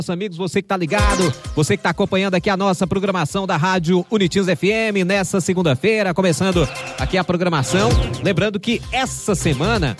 amigos, você que tá ligado, você que tá acompanhando aqui a nossa programação da Rádio Unitiz FM nessa segunda-feira, começando aqui a programação. Lembrando que essa semana,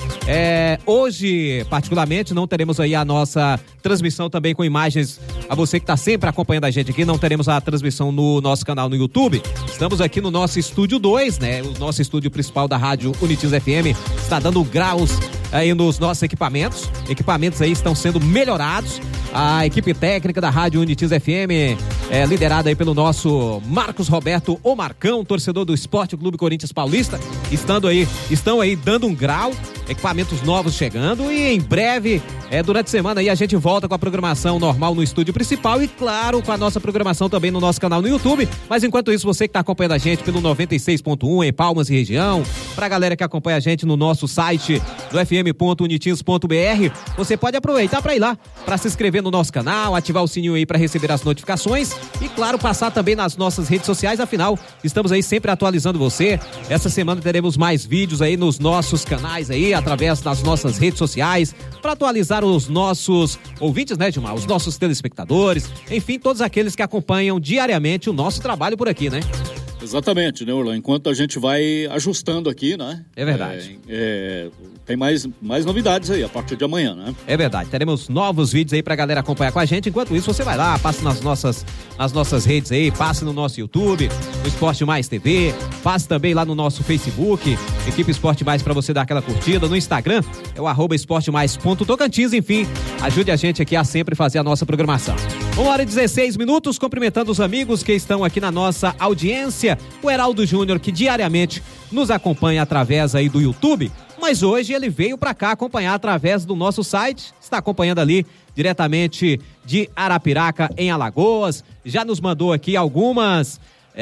hoje particularmente, não teremos aí a nossa transmissão também com imagens a você que tá sempre acompanhando a gente aqui, não teremos a transmissão no nosso canal no YouTube. Estamos aqui no nosso estúdio 2, né? O nosso estúdio principal da Rádio Unitiz FM está dando graus aí nos nossos equipamentos aí estão sendo melhorados. A equipe técnica da Rádio Unitiz FM liderada aí pelo nosso Marcos Roberto, o Marcão, torcedor do Esporte Clube Corinthians Paulista, estão aí dando um grau, equipamentos novos chegando e em breve, durante a semana aí a gente volta com a programação normal no estúdio principal e claro, com a nossa programação também no nosso canal no YouTube, mas enquanto isso você que está acompanhando a gente pelo 96.1 em Palmas e região, pra galera que acompanha a gente no nosso site do fm.unitiz.br, você pode aproveitar para ir lá, para se inscrever no nosso canal, ativar o sininho aí para receber as notificações e claro, passar também nas nossas redes sociais, afinal, estamos aí sempre atualizando você. Essa semana teremos mais vídeos aí nos nossos canais aí, através das nossas redes sociais, para atualizar os nossos ouvintes, né, Gilmar? Os nossos telespectadores, enfim, todos aqueles que acompanham diariamente o nosso trabalho por aqui, né? Exatamente, né, Orlando? Enquanto a gente vai ajustando aqui, né? É verdade. Tem mais novidades aí a partir de amanhã, né? É verdade. Teremos novos vídeos aí pra galera acompanhar com a gente. Enquanto isso, você vai lá, passe nas nossas redes aí, passe no nosso YouTube, no Esporte Mais TV, passe também lá no nosso Facebook, Equipe Esporte Mais, pra você dar aquela curtida. No Instagram, é o @esportemais.tocantins. Enfim, ajude a gente aqui a sempre fazer a nossa programação. 1h16, cumprimentando os amigos que estão aqui na nossa audiência. O Heraldo Júnior, que diariamente nos acompanha através aí do YouTube, mas hoje ele veio para cá acompanhar através do nosso site, está acompanhando ali diretamente de Arapiraca, em Alagoas, já nos mandou aqui algumas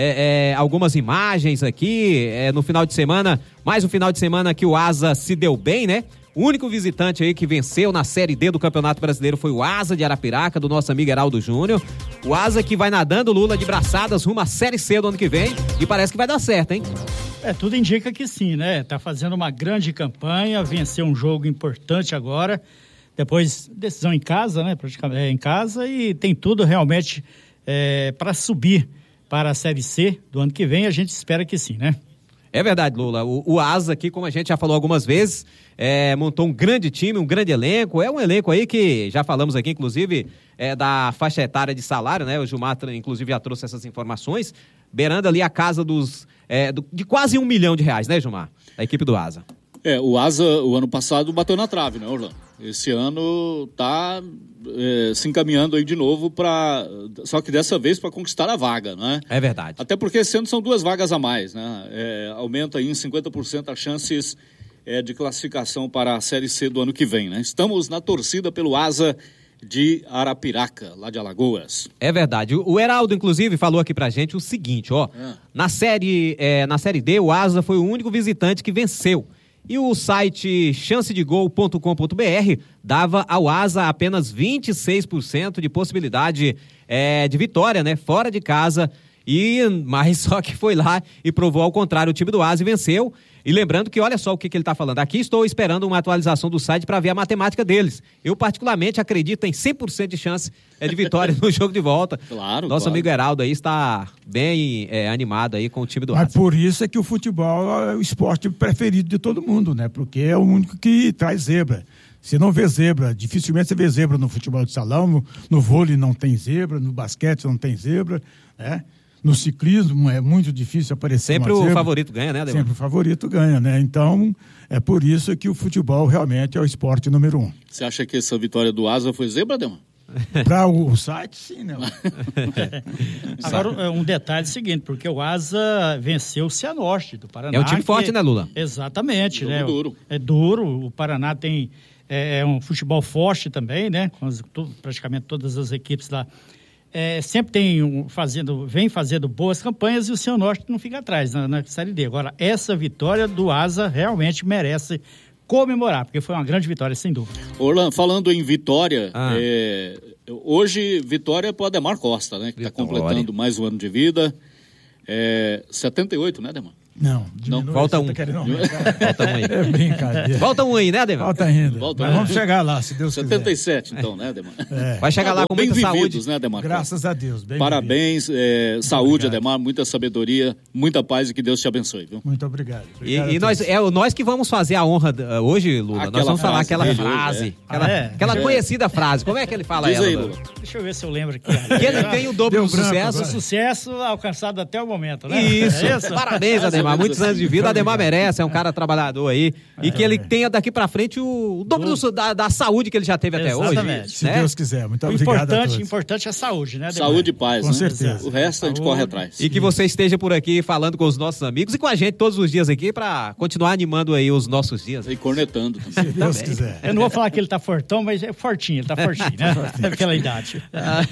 imagens aqui, no final de semana, mais um final de semana que o Asa se deu bem, né? O único visitante aí que venceu na Série D do Campeonato Brasileiro foi o Asa de Arapiraca, do nosso amigo Heraldo Júnior. O Asa que vai nadando, Lula, de braçadas rumo à Série C do ano que vem e parece que vai dar certo, hein? Tudo indica que sim, né? Tá fazendo uma grande campanha, venceu um jogo importante agora, depois decisão em casa, né? Praticamente em casa e tem tudo realmente para subir para a Série C do ano que vem, a gente espera que sim, né? É verdade, Lula. O Asa aqui, como a gente já falou algumas vezes, montou um grande time, um grande elenco. É um elenco aí que já falamos aqui, inclusive, da faixa etária de salário, né? O Gilmar, inclusive, já trouxe essas informações, beirando ali a casa de quase R$1 milhão, né, Gilmar? Da equipe do Asa. O Asa, o ano passado, bateu na trave, né, Orlando? Esse ano tá se encaminhando aí de novo só que dessa vez para conquistar a vaga, né? É verdade. Até porque esse ano são 2 vagas a mais, né? Aumenta aí em 50% as chances de classificação para a Série C do ano que vem, né? Estamos na torcida pelo Asa de Arapiraca, lá de Alagoas. É verdade. O Heraldo, inclusive, falou aqui pra gente o seguinte, ó. Na série D, o Asa foi o único visitante que venceu. E o site chancedegol.com.br dava ao Asa apenas 26% de possibilidade de vitória, né? Fora de casa. Mas só que foi lá e provou ao contrário, o time do Asa venceu. E lembrando que olha só o que ele está falando. Aqui estou esperando uma atualização do site para ver a matemática deles. Eu particularmente acredito em 100% de chance de vitória no jogo de volta. Claro. Nosso amigo Heraldo aí está bem animado aí com o time do Asa. Mas por isso é que o futebol é o esporte preferido de todo mundo, né? Porque é o único que traz zebra. Você não vê zebra, dificilmente você vê zebra no futebol de salão, no vôlei não tem zebra, no basquete não tem zebra, né? No ciclismo é muito difícil aparecer sempre o favorito ganha, né, Ademar? Sempre o favorito ganha, né? Então, é por isso que o futebol realmente é o esporte número 1. Você acha que essa vitória do Asa foi zebra, Ademar? Para o site, sim, né? Agora, um detalhe seguinte, porque o Asa venceu o Cianorte do Paraná. É um time forte, né, Lula? Exatamente, né? Duro. É duro, o Paraná tem um futebol forte também, né? Praticamente todas as equipes lá. Sempre vem fazendo boas campanhas e o Cianorte não fica atrás na Série D. Agora, essa vitória do Asa realmente merece comemorar, porque foi uma grande vitória, sem dúvida. Orlando, falando em vitória, hoje vitória para o Ademar Costa, né? Que está completando mais um ano de vida. 78, né, Ademar? Não, diminui, falta você um. Tá querendo aumentar. Falta um aí. É brincadeira. Falta um aí, né, Ademar? Falta ainda. Volta Mas ainda. vamos chegar lá, se Deus 77, então, né, Ademar? quiser. Vai chegar lá com bem muita saúde. vividos, né, Ademar? Graças a Deus. Bem Parabéns, saúde, obrigado. Ademar, muita sabedoria, muita paz e que Deus te abençoe, viu? Muito obrigado. E Obrigado a nós que vamos fazer a honra hoje, Lula. Nós Aquela vamos falar frase aquela dele frase. hoje, Aquela É. conhecida frase. Como é que ele fala Diz ela? aí, Lula? Lula. Deixa eu ver se eu lembro aqui. Que ele tem o dobro Deu do branco sucesso. O sucesso alcançado até o momento, né? Isso. É isso? Parabéns, Ademar. menos Muitos anos de vida. Ademar merece, é um cara trabalhador aí. E que ele tenha daqui pra frente o dobro da saúde que ele já teve até hoje. Exatamente. Se né? Deus quiser. Muito O obrigado a todos. importante é a saúde, né, Ademar? Saúde e paz, Com né? certeza. O resto a gente corre atrás. E que você esteja por aqui falando com os nossos amigos e com a gente todos os dias aqui pra continuar animando aí os nossos dias. E cornetando Se também. Deus quiser. Eu não vou falar que ele tá fortão, mas é fortinho, ele tá fortinho, né? Pela idade.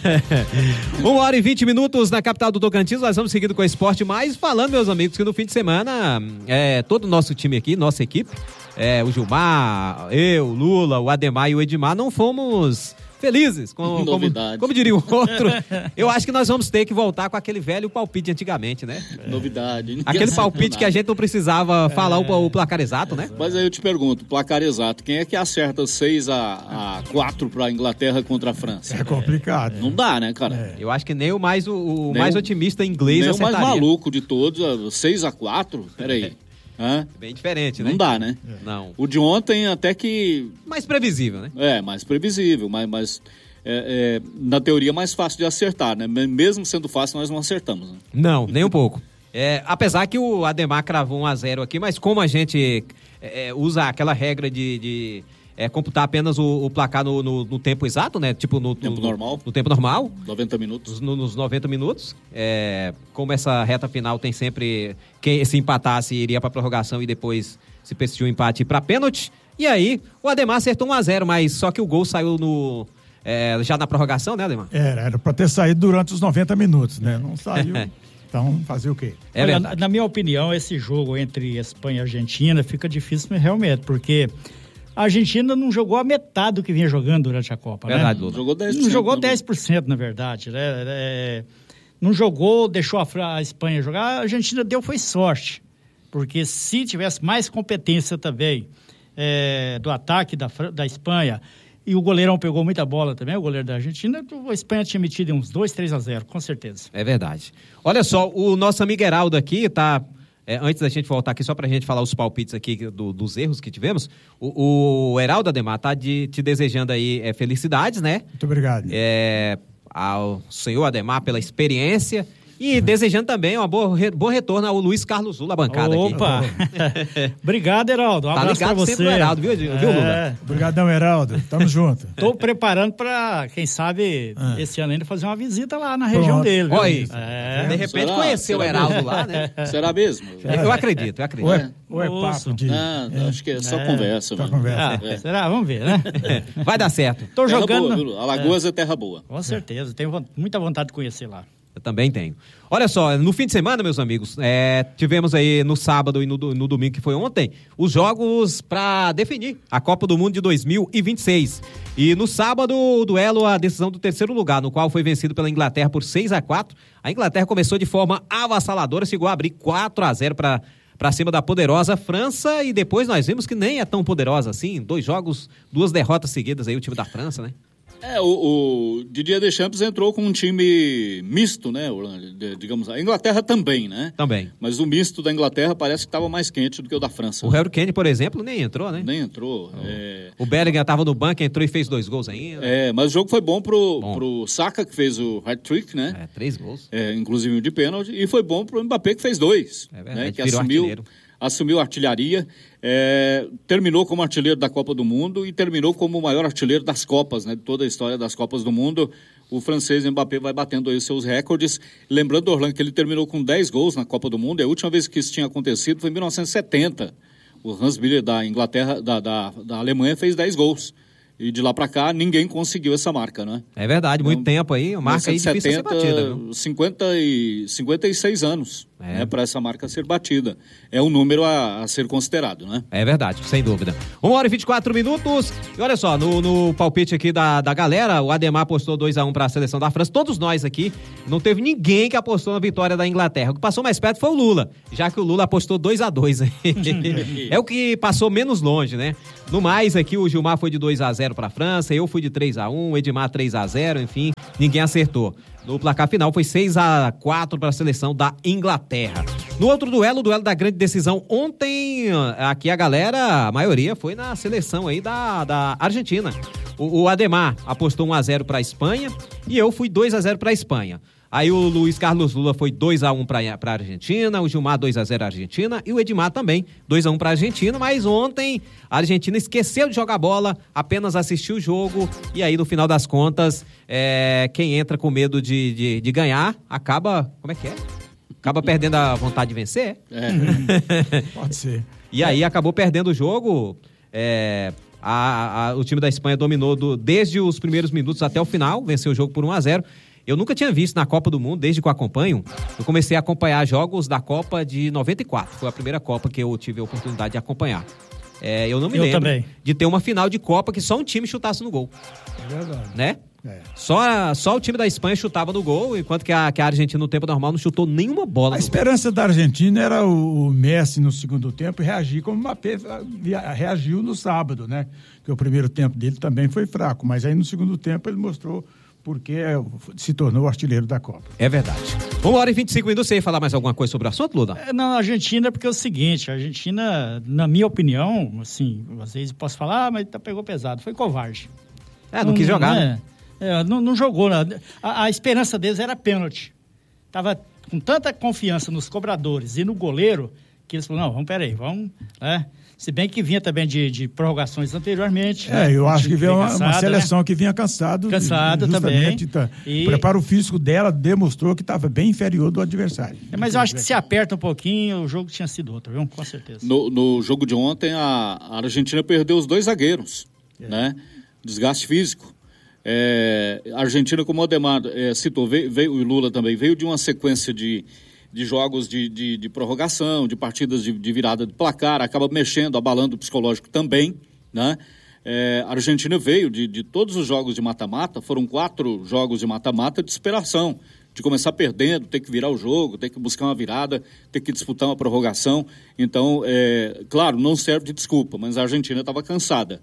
1h20 na capital do Tocantins. Nós vamos seguindo com o Esporte Mais, falando, meus amigos, que no fim de semana todo o nosso time aqui, nossa equipe, o Gilmar, eu, o Lula, o Ademar e o Edmar, não fomos felizes, Novidade. como diria o outro. Eu acho que nós vamos ter que voltar com aquele velho palpite de antigamente, né? Novidade. Ninguém Aquele acertou palpite que a nada. gente não precisava falar o placar exato, né? Mas aí eu te pergunto, placar exato, quem é que acerta 6-4 pra Inglaterra contra a França? É complicado. Não dá, né, cara? Eu acho que nem o mais, o Nem mais o- otimista inglês Nem o mais acertaria. maluco de todos, 6-4? Peraí. Hã? Bem diferente, né? Não dá, né? Não. O de ontem até que Mais previsível, né? é mais previsível, mas na teoria mais fácil de acertar, né? Mesmo sendo fácil, nós não acertamos. Né? Não, nem um pouco. Apesar que o Ademar cravou 1-0 aqui, mas como a gente usa aquela regra de computar apenas o placar no tempo exato, né? Tipo Tempo normal. No tempo normal, 90 minutos. nos 90 minutos. Como essa reta final tem sempre... Quem se empatasse iria para prorrogação e depois se persistiu o empate para pênalti. E aí, o Ademar acertou 1-0, mas só que o gol saiu já na prorrogação, né, Ademar? Era para ter saído durante os 90 minutos, né? Não saiu. Então, fazer o quê? É Olha, verdade. na minha opinião, esse jogo entre Espanha e Argentina fica difícil realmente, porque a Argentina não jogou a metade do que vinha jogando durante a Copa, Verdade, né? Lula. Jogou 10%. Não jogou né? 10%, na verdade, né? Não jogou, deixou a Espanha jogar. A Argentina foi sorte, porque se tivesse mais competência também do ataque da Espanha, e o goleirão pegou muita bola também, o goleiro da Argentina, a Espanha tinha metido uns 2-3-0, com certeza. É verdade. Olha só, o nosso amigo Heraldo aqui tá... antes da gente voltar aqui, só pra gente falar os palpites aqui dos erros que tivemos, o Heraldo, Ademar, tá te desejando aí felicidades, né? Muito obrigado. Ao senhor Ademar pela experiência e desejando também um bom retorno ao Luiz Carlos Lula, a bancada aqui. Opa! Obrigado, Heraldo. Um Tá abraço pra ligado você. sempre no Heraldo, viu, Lula? Obrigadão, Heraldo. Tamo junto. Tô preparando pra, quem sabe, esse ano ainda fazer uma visita lá na região Pronto. dele. Viu? Olha aí. É. De repente Será? conhecer o Será Heraldo lá, né? Será mesmo? Eu acredito. Ou é papo de... Acho que é só conversa. Só mano. conversa. Será? Vamos ver, né? Vai dar certo. Tô Terra jogando. boa, viu? Alagoas é terra boa. Com certeza, tenho muita vontade de conhecer lá. Eu também tenho. Olha só, no fim de semana, meus amigos, tivemos aí no sábado e no domingo, que foi ontem, os jogos para definir a Copa do Mundo de 2026. E no sábado, o duelo, a decisão do terceiro lugar, no qual foi vencido pela Inglaterra por 6-4. A Inglaterra começou de forma avassaladora, chegou a abrir 4-0 para cima da poderosa França, e depois nós vimos que nem é tão poderosa assim. 2 jogos, 2 derrotas seguidas aí, o time da França, né? O Didier Deschamps entrou com um time misto, né, Orlando? Digamos, a Inglaterra também, né? Também. Mas o misto da Inglaterra parece que estava mais quente do que o da França. O Harry Kane, por exemplo, nem entrou, né? Nem entrou. O Bellingham estava no banco, entrou e fez 2 gols ainda. Mas o jogo foi bom pro Saka, que fez o hat-trick, né? 3 gols. Inclusive o de pênalti, e foi bom pro Mbappé, que fez 2. É verdade, né? Que virou artilheiro. assumiu a artilharia, terminou como artilheiro da Copa do Mundo e terminou como o maior artilheiro das Copas, né? De toda a história das Copas do Mundo. O francês Mbappé vai batendo aí os seus recordes. Lembrando, Orlando, que ele terminou com 10 gols na Copa do Mundo, e a última vez que isso tinha acontecido foi em 1970. O Hans Müller da Inglaterra, da Alemanha, fez 10 gols. E de lá pra cá, ninguém conseguiu essa marca, né? É verdade, muito tempo aí, uma marca aí difícil de ser batida, viu? 56 anos. para essa marca ser batida. É um número a ser considerado, né? É verdade, sem dúvida. 1h24. E olha só, no palpite aqui da galera, o Ademar apostou 2-1 para a seleção da França. Todos nós aqui, não teve ninguém que apostou na vitória da Inglaterra. O que passou mais perto foi o Lula, já que o Lula apostou 2-2. É o que passou menos longe, né? No mais aqui, o Gilmar foi de 2-0 para a França, eu fui de 3-1, o Edmar 3-0, enfim, ninguém acertou. No placar final foi 6-4 para a seleção da Inglaterra. No outro duelo, o duelo da grande decisão, ontem, aqui a maioria foi na seleção aí da Argentina. O Ademar apostou 1-0 para a Espanha e eu fui 2-0 para a Espanha. Aí o Luiz Carlos Lula foi 2-1 para a Argentina, o Gilmar 2-0 Argentina e o Edmar também 2-1 para a Argentina, mas ontem a Argentina esqueceu de jogar bola, apenas assistiu o jogo e aí no final das contas, quem entra com medo de ganhar, acaba, como é que é? Acaba perdendo a vontade de vencer? Pode ser. E aí acabou perdendo o jogo, o time da Espanha dominou desde os primeiros minutos até o final, venceu o jogo por 1-0. Eu nunca tinha visto na Copa do Mundo, desde que eu acompanho, eu comecei a acompanhar jogos da Copa de 94. Foi a primeira Copa que eu tive a oportunidade de acompanhar. Eu não me lembro também. De ter uma final de Copa que só um time chutasse no gol. É verdade. Né? Só o time da Espanha chutava no gol, enquanto que a Argentina no tempo normal não chutou nenhuma bola. A esperança da Argentina era o Messi no segundo tempo reagir como o Mbappé reagiu no sábado, né? Que o primeiro tempo dele também foi fraco, mas aí no segundo tempo ele mostrou porque se tornou o artilheiro da Copa. É verdade. 1h25, você ia falar mais alguma coisa sobre o assunto, Luda? Não, a Argentina, porque é o seguinte, a Argentina, na minha opinião, assim, às vezes posso falar, mas pegou pesado, foi covarde. Não quis jogar, né? Não jogou. A esperança deles era pênalti. Tava com tanta confiança nos cobradores e no goleiro, que eles falaram, não, vamos, né? Se bem que vinha também de prorrogações anteriormente. Eu acho que veio uma seleção, né? Que vinha cansada também. O preparo físico dela demonstrou que estava bem inferior do adversário. Mas eu acho que se aperta um pouquinho, o jogo tinha sido outro, viu? Com certeza. No jogo de ontem, a Argentina perdeu os 2 zagueiros, né? Desgaste físico. A Argentina, como o Ademar citou, veio, o Lula também, veio de uma sequência de jogos de prorrogação, de partidas de virada de placar, acaba mexendo, abalando o psicológico também, né? A Argentina veio de todos os jogos de mata-mata, foram 4 jogos de mata-mata de superação, de começar perdendo, ter que virar o jogo, ter que buscar uma virada, ter que disputar uma prorrogação. Então, claro, não serve de desculpa, mas a Argentina estava cansada.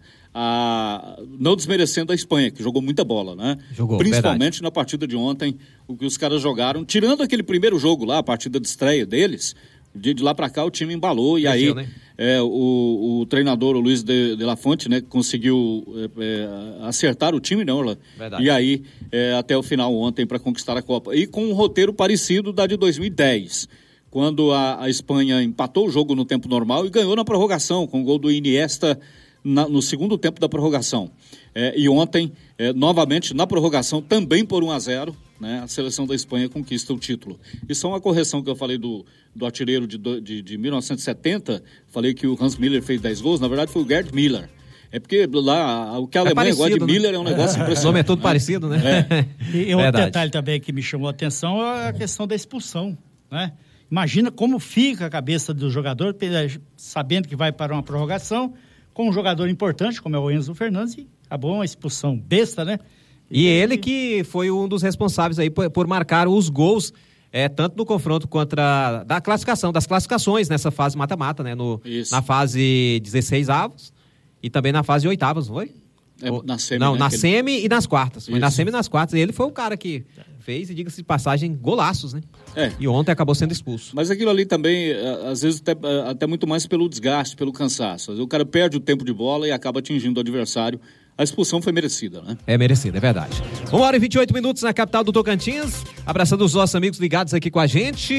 Não desmerecendo a Espanha, que jogou muita bola, né? Principalmente verdade. Na partida de ontem, o que os caras jogaram, tirando aquele primeiro jogo lá, a partida de estreia deles, de lá para cá o time embalou e aí né? O treinador, o Luiz de La Fuente, né, conseguiu acertar o time, não, e aí até o final ontem para conquistar a Copa. E com um roteiro parecido da de 2010, quando a Espanha empatou o jogo no tempo normal e ganhou na prorrogação, com o gol do Iniesta no segundo tempo da prorrogação. E ontem, novamente, na prorrogação, também por 1-0, né, a seleção da Espanha conquista o título. Isso é uma correção que eu falei do artilheiro de 1970, falei que o Hans Müller fez 10 gols, na verdade foi o Gerd Müller. É porque lá, o que a Alemanha gosta de Müller, né? É um negócio impressionante. O nome é tudo parecido, né? E outro detalhe também que me chamou a atenção é a questão da expulsão, né? Imagina como fica a cabeça do jogador, sabendo que vai para uma prorrogação, com um jogador importante, como é o Enzo Fernandes, e acabou uma expulsão besta, né? E ele que foi um dos responsáveis aí por marcar os gols, tanto no confronto contra das classificações nessa fase mata-mata, né? Na fase 16 avos e também na fase 8avos, não foi? Na semi, não, né, na semi e nas quartas. Foi na semi e nas quartas. E ele foi o cara que fez, e diga-se de passagem, golaços, né? E ontem acabou sendo expulso. Mas aquilo ali também, às vezes, até muito mais pelo desgaste, pelo cansaço. O cara perde o tempo de bola e acaba atingindo o adversário. A expulsão foi merecida, né? É merecida, é verdade. 1h28 na capital do Tocantins. Abraçando os nossos amigos ligados aqui com a gente.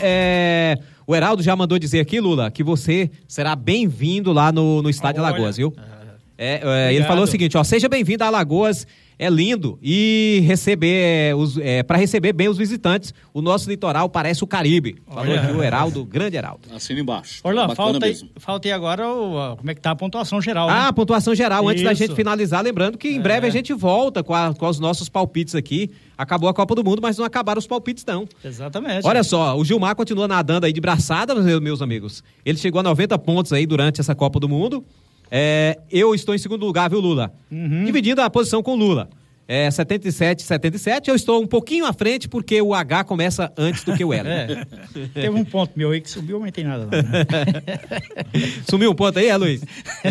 O Heraldo já mandou dizer aqui, Lula, que você será bem-vindo lá no Estádio Alagoas, viu? Ele falou o seguinte, ó, seja bem-vindo a Alagoas, é lindo, e para receber bem os visitantes, o nosso litoral parece o Caribe. Falou aqui o Heraldo, grande Heraldo. Assina embaixo. Orlando, falta aí agora como é que tá a pontuação geral, né? A pontuação geral, antes da gente finalizar, lembrando que em breve a gente volta com os nossos palpites aqui. Acabou a Copa do Mundo, mas não acabaram os palpites, não. Exatamente. Olha só, o Gilmar continua nadando aí de braçada, meus amigos. Ele chegou a 90 pontos aí durante essa Copa do Mundo. Eu estou em segundo lugar, viu, Lula? Dividindo a posição com o Lula. 77, eu estou um pouquinho à frente porque o H começa antes do que o L. Teve um ponto meu aí que subiu, mas não tem nada não, né? Sumiu um ponto aí, Luiz?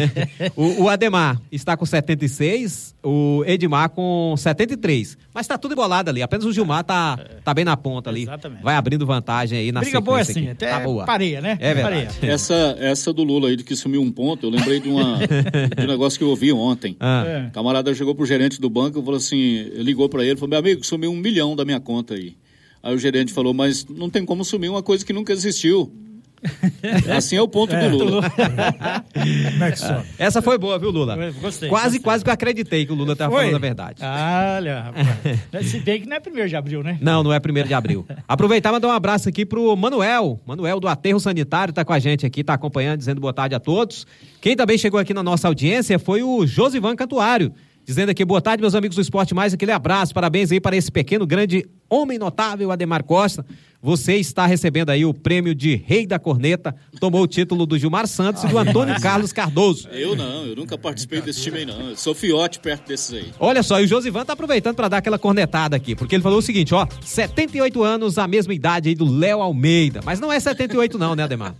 O Ademar está com 76, o Edmar com 73. Mas tá tudo embolado ali, apenas o Gilmar tá bem na ponta ali. Exatamente. Vai abrindo vantagem aí na sequência. Briga boa assim, aqui. até tá boa. pareia, né? É verdade. Essa do Lula aí de que sumiu um ponto, eu lembrei de um negócio que eu ouvi ontem. O camarada chegou pro gerente do banco e falou assim, ligou para ele, falou, meu amigo, sumiu 1 milhão da minha conta aí. Aí o gerente falou, mas não tem como sumir uma coisa que nunca existiu. Assim é o ponto do Lula. Como é que só? Essa foi boa, viu, Lula? Gostei. Quase que eu acreditei que o Lula estava falando a verdade. Olha, rapaz. Se bem que não é 1º de abril, né? Não é 1º de abril. Aproveitar e mandar um abraço aqui pro Manuel do Aterro Sanitário, tá com a gente aqui, tá acompanhando, dizendo boa tarde a todos. Quem também chegou aqui na nossa audiência foi o Josivan Cantuário, dizendo aqui, boa tarde, meus amigos do Esporte Mais, aquele abraço, parabéns aí para esse pequeno, grande homem notável, Ademar Costa. Você está recebendo aí o prêmio de Rei da Corneta, tomou o título do Gilmar Santos e do Antônio Carlos Cardoso. Eu nunca participei desse time aí não, eu sou fiote perto desses aí. Olha só, e o Josivan tá aproveitando para dar aquela cornetada aqui, porque ele falou o seguinte, ó, 78 anos, a mesma idade aí do Léo Almeida, mas não é 78 não, né, Ademar?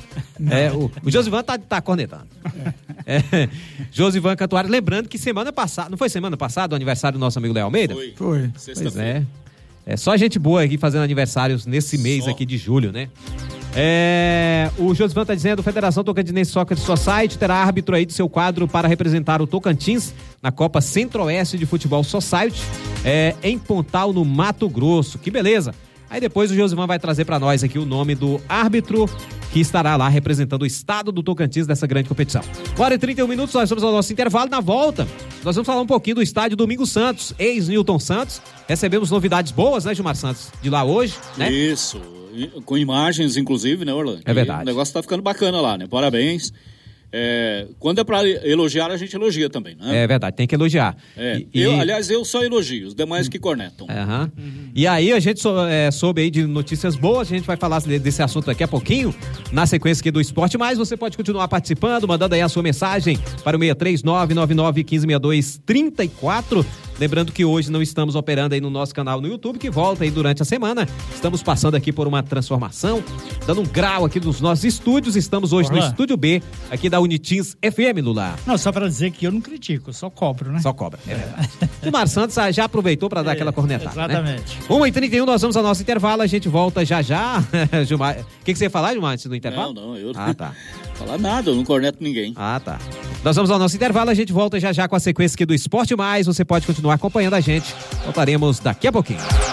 O Josivan tá cornetando. Josivan Cantuário, lembrando que semana passada, não foi semana passada o aniversário do nosso amigo Léo Almeida? Foi. Pois é só gente boa aqui fazendo aniversários nesse mês aqui de julho, né? O Josivan tá dizendo, Federação Tocantinense Soccer Society terá árbitro aí do seu quadro para representar o Tocantins na Copa Centro-Oeste de Futebol Society em Pontal, no Mato Grosso. Que beleza! Aí depois o Josivan vai trazer para nós aqui o nome do árbitro que estará lá representando o estado do Tocantins nessa grande competição. 1h31, nós vamos ao nosso intervalo. Na volta, nós vamos falar um pouquinho do estádio Domingos Santos, ex-Newton Santos. Recebemos novidades boas, né, Gilmar Santos? De lá hoje, né? Isso, com imagens, inclusive, né, Orlando? É verdade. E o negócio tá ficando bacana lá, né? Parabéns. Quando é para elogiar, a gente elogia também, né? É verdade, tem que elogiar. Eu só elogio, os demais que cornetam. E aí a gente soube aí de notícias boas, a gente vai falar desse assunto daqui a pouquinho, na sequência aqui do Esporte Mais. Você pode continuar participando, mandando aí a sua mensagem para o 63999156234. Lembrando que hoje não estamos operando aí no nosso canal no YouTube, que volta aí durante a semana. Estamos passando aqui por uma transformação, dando um grau aqui nos nossos estúdios. Estamos hoje no Estúdio B, aqui da Unitins FM, Lula. Não, só para dizer que eu não critico, eu só cobro, né? Só cobra, é verdade. Gilmar Santos já aproveitou para dar aquela cornetada, exatamente. Né? 1h31, nós vamos ao nosso intervalo, a gente volta já. Gilmar, o que você ia falar, Gilmar, antes do intervalo? Não, eu não falar nada, eu não corneto ninguém. Tá. Nós vamos ao nosso intervalo, a gente volta já com a sequência aqui do Esporte Mais. Você pode continuar acompanhando a gente. Voltaremos daqui a pouquinho.